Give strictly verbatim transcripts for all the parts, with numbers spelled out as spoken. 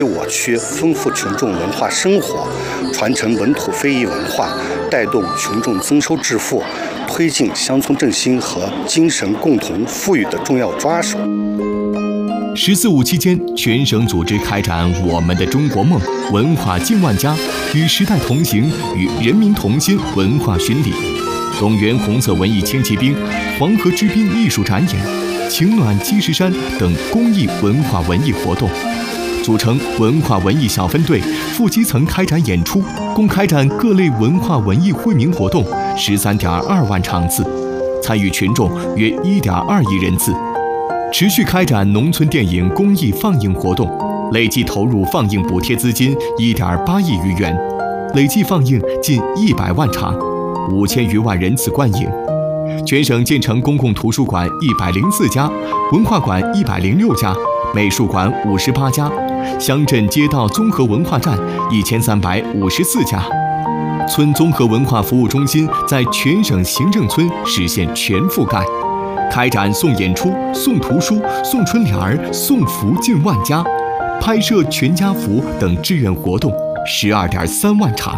我区丰富群众文化生活，传承本土非遗文化，带动群众增收致富，推进乡村振兴和精神共同富裕的重要抓手。 十四五期间，全省组织开展“我们的中国梦”文化进万家，与时代同行，与人民同心文化巡礼，动员红色文艺轻骑兵、黄河之滨艺术展演、情暖积石山等公益文化文艺活动。组成文化文艺小分队，赴基层开展演出，共开展各类文化文艺惠民活动十三点二万场次，参与群众约一点二亿人次。持续开展农村电影公益放映活动，累计投入放映补贴资金一点八亿余元，累计放映近一百万场，五千余万人次观影。全省建成公共图书馆一百零四家，文化馆一百零六家，美术馆五十八家，乡镇街道综合文化站一千三百五十四家，村综合文化服务中心在全省行政村实现全覆盖，开展送演出、送图书、送春联儿、送福近万家，拍摄全家福等志愿活动十二点三万场。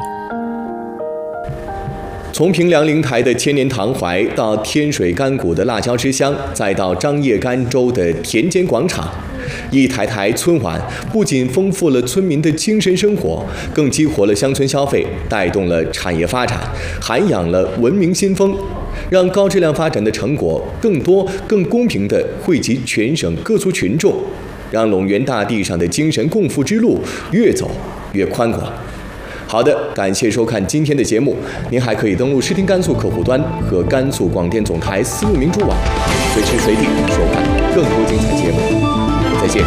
从平凉灵台的千年唐槐到天水干谷的辣椒之乡，再到张掖甘州的田间广场，一台台村晚不仅丰富了村民的精神生活，更激活了乡村消费，带动了产业发展，涵养了文明新风，让高质量发展的成果更多、更公平地惠及全省各族群众，让陇源大地上的精神共富之路越走越宽广。好的，感谢收看今天的节目。您还可以登录视听甘肃客户端和甘肃广电总台丝路明珠网，随时随地收看更多精彩节目。再见。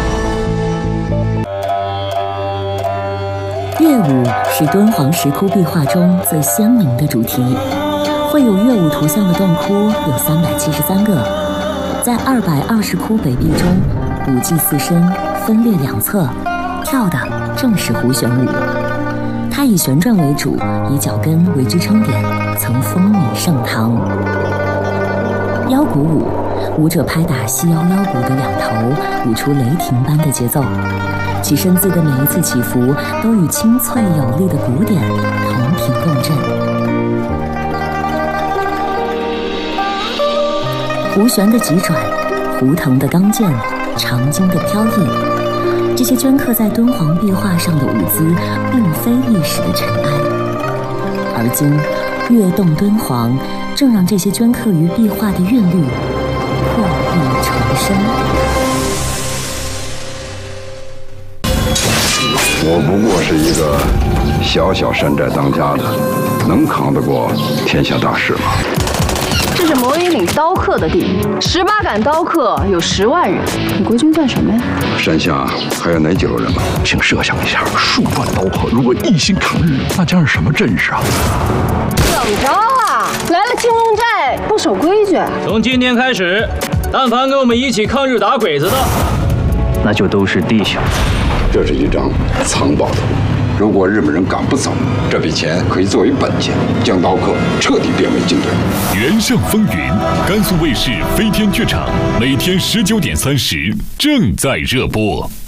乐舞是敦煌石窟壁画中最鲜明的主题，绘有乐舞图像的洞窟有三百七十三个，在二百二十窟北壁中，舞伎四身，分列两侧，跳的正是胡旋舞。它以旋转为主，以脚跟为支撑点，曾风靡盛唐。腰鼓舞，舞者拍打细腰腰鼓的两头，舞出雷霆般的节奏，其身姿的每一次起伏都与清脆有力的鼓点同频共振。胡旋的急转，胡腾的刚健，长经的飘逸，这些镌刻在敦煌壁画上的舞姿，并非历史的尘埃，而今跃动敦煌，正让这些镌刻于壁画的韵律破壁重生。 我不过是一个小小山寨当家的，能扛得过天下大事吗？ 这是魔云岭刀客的地，十八杆刀客有十万人，你国军算什么呀？ 山下还有哪几路人马？ 请设想一下，数万刀客如果一心抗日，那将是什么阵势啊？ 怎么着啊？来了青龙寨不守规矩？ 从今天开始，但凡跟我们一起抗日打鬼子的，那就都是弟兄。 这是一张藏宝图。如果日本人赶不走，这笔钱可以作为本钱，将刀客彻底变为军队。 原上风云，甘肃卫视飞天剧场，每天十九点三十正在热播。